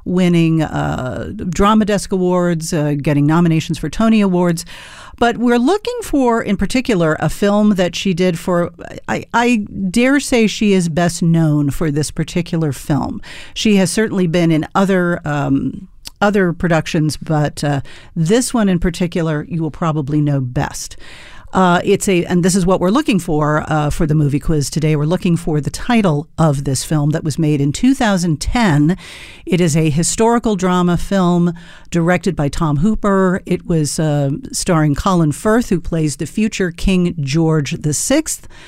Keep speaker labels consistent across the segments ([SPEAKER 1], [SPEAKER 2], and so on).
[SPEAKER 1] winning Drama Desk Awards, getting nominations for Tony Awards. But we're looking for, in particular, a film that she did for, I dare say she is best known for this particular film. She has certainly been in other productions, but this one in particular you will probably know best. And this is what we're looking for the movie quiz today. We're looking for the title of this film that was made in 2010. It is a historical drama film directed by Tom Hooper. It was starring Colin Firth, who plays the future King George VI.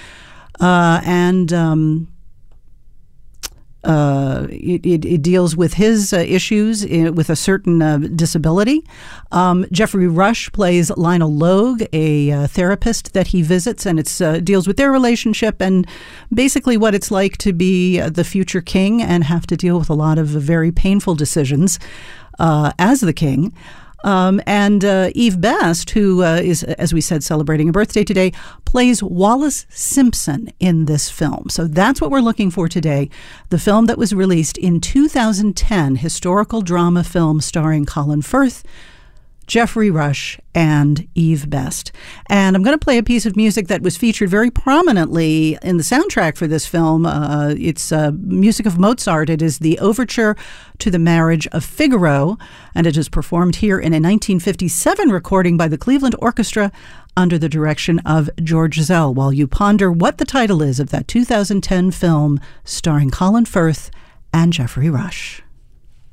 [SPEAKER 1] It deals with his issues with a certain disability. Geoffrey Rush plays Lionel Logue, a therapist that he visits, and it deals with their relationship and basically what it's like to be the future king and have to deal with a lot of very painful decisions as the king. And Eve Best, who is, as we said, celebrating a birthday today, plays Wallace Simpson in this film. So that's what we're looking for today. The film that was released in 2010, historical drama film starring Colin Firth, Geoffrey Rush, and Eve Best. And I'm going to play a piece of music that was featured very prominently in the soundtrack for this film. It's music of Mozart. It is the overture to The Marriage of Figaro, and it is performed here in a 1957 recording by the Cleveland Orchestra under the direction of George Zell, while you ponder what the title is of that 2010 film starring Colin Firth and Geoffrey Rush.